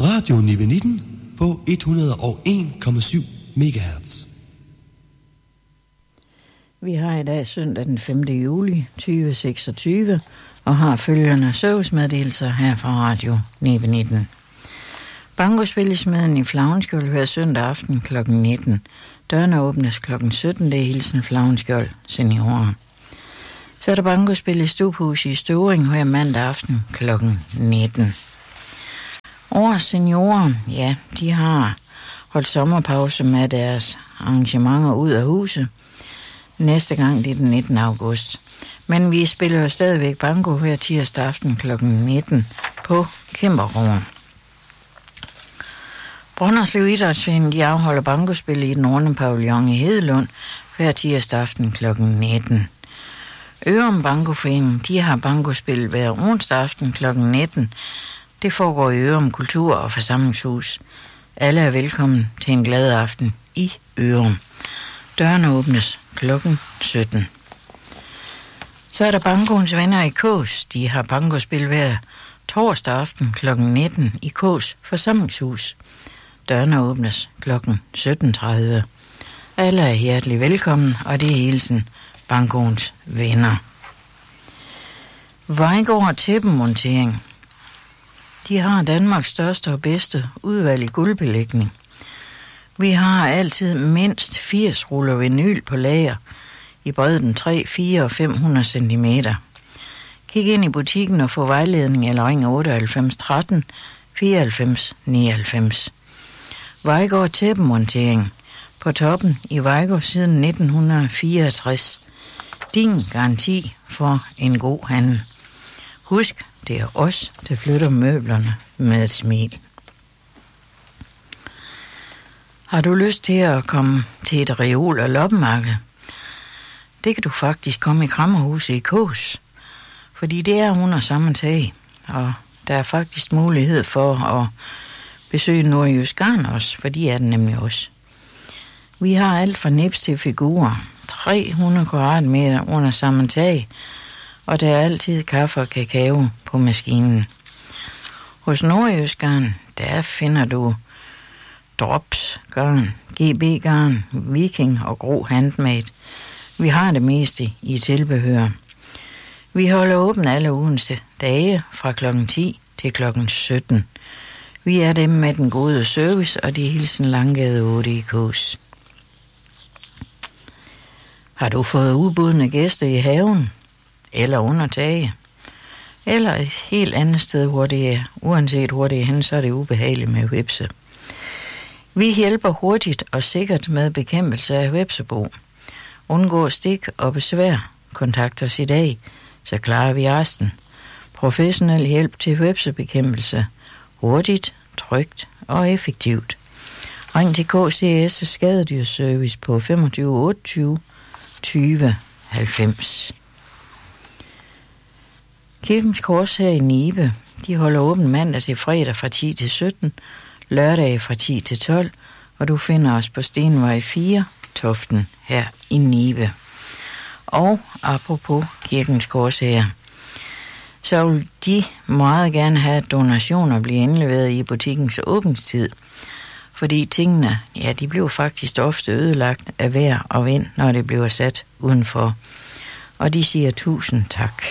Radio 19 på 101,7 MHz. Vi har i dag søndag den 5. juli 2026 og har følgende servicemeddelelser her fra Radio 19. Bankospil i Smeden i Flagenskjold hver søndag aften kl. 19. Dørene åbnes kl. 17. Det er hilsen Flagenskjold seniorer. Så er der bankospil i Stuphus i Støvring hver mandag aften kl. 19. Årets seniorer, ja, de har holdt sommerpause med deres arrangementer ud af huset. Næste gang det er den 19. august. Men vi spiller jo stadigvæk banko hver tirsdag aften kl. 19 på Kæmperoen. Brønderslev Idrætsforening, de afholder bankospil i den runde pavillon i Hedelund hver tirsdag aften kl. 19. Ørum Bankoforening, de har bankospil hver onsdag aften kl. 19. Det foregår i Ørum Kultur- og Forsamlingshus. Alle er velkommen til en glad aften i Ørum. Dørene åbnes kl. 17. Så er der Bankoens venner i Kås. De har bankospil hver torsdag aften kl. 19 i Kås Forsamlingshus. Dørene åbnes kl. 17.30. Alle er hjertelig velkommen, og det er hilsen Bankoens venner. Vejgaard Tæppemontering. De har Danmarks største og bedste udvalg i guldbelægning. Vi har altid mindst 80 ruller vinyl på lager i bredden 3, 4 og 500 cm. Kig ind i butikken og få vejledning eller ring 98 13 94 99. Vejgaard Tæppemontering på toppen i Vejgaard siden 1964. Din garanti for en god handel. Husk, det er os, der flytter møblerne med et smil. Har du lyst til at komme til et reol- og loppemarked? Det kan du faktisk komme i Krammerhuset i Kås, fordi det er under samme tag, og der er faktisk mulighed for at besøge Nordjysk Garn også, for de er den nemlig også. Vi har alt fra nips til figurer, 300 kvadratmeter under samme tag, og der er altid kaffe og kakao på maskinen. Hos Nordjysk Garn, der finder du drops, garn, GB garn, viking og grå handmade. Vi har det meste i tilbehør. Vi holder åbent alle ugens dage fra kl. 10 til kl. 17. Vi er dem med den gode service, og det er hilsen Langgade 8 i Kås. Har du fået ubudne gæster i haven? Eller under tage? Eller et helt andet sted, hvor det er, uanset hvor det er henne, så er det ubehageligt med hvepse. Vi hjælper hurtigt og sikkert med bekæmpelse af hvepsebo. Undgå stik og besvær. Kontakt os i dag, så klarer vi resten. Professionel hjælp til hvepsebekæmpelse. Hurtigt, trygt og effektivt. Ring til KCS Skadedyrservice på 25 28 20 90. Kirkens Kors her i Nibe, de holder åben mandag til fredag fra 10 til 17, lørdag fra 10 til 12, og du finder os på Stenvej 4, Toften her i Nibe. Og apropos Kirkens Kors her, så vil de meget gerne have, at donationer bliver indleveret i butikkens åbningstid, fordi tingene, ja, de bliver faktisk ofte ødelagt af vejr og vind, når det bliver sat udenfor. Og de siger 1000 tak.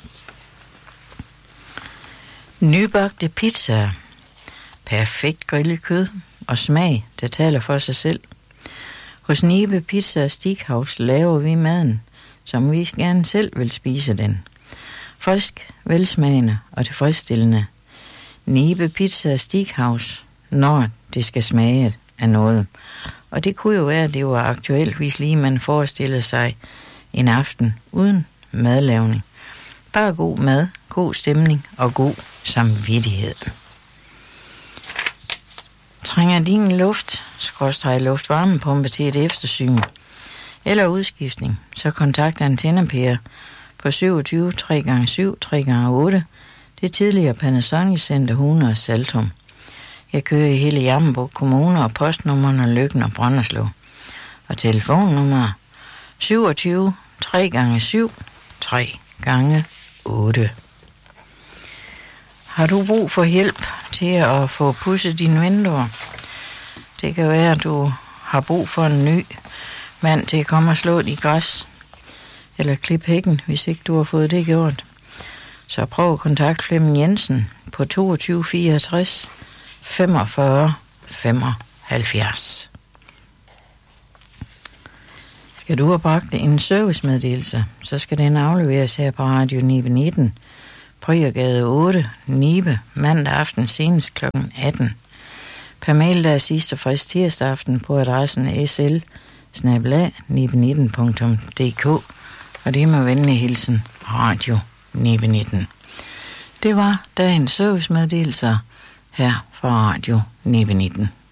Nybagte pizzaer. Perfekt grillet kød og smag, der taler for sig selv. Hos Nibe Pizza Steakhouse laver vi maden, som vi gerne selv vil spise den. Frisk, velsmagende og tilfredsstillende. Nibe Pizza Steakhouse, når det skal smage af noget. Og det kunne jo være, at det var aktuelt, hvis lige man forestiller sig en aften uden madlavning. Bare god mad, god stemning og god samvittighed. Trænger din luftvarmepumpe til et eftersyn eller udskiftning, så kontakt Antennepære på 27 3x7 3x8. Det tidligere Panasonic Center 100 Saltum. Jeg kører i hele Jammerbugt Kommune, og postnummerne Løkken og Brønderslev. Og telefonnummer 27 3x7 3x8. Har du brug for hjælp til at få pudset dine vinduer? Det kan være, at du har brug for en ny mand til at komme og slå dit græs. Eller klippe hækken, hvis ikke du har fået det gjort. Så prøv at kontakte Flemming Jensen på 22 64 45 75. Skal du have bragt en servicemeddelelse, så skal den afleveres her på Radio Nibe 19, Bryggergade 8, Nibe, mandag aften senest kl. 18. Per mail der er sidste frist tirsdag aften på adressen sl@nibe19.dk, og det er med venlig hilsen Radio Nibe 19. Det var dagens servicemeddelelser her fra Radio Nibe 19.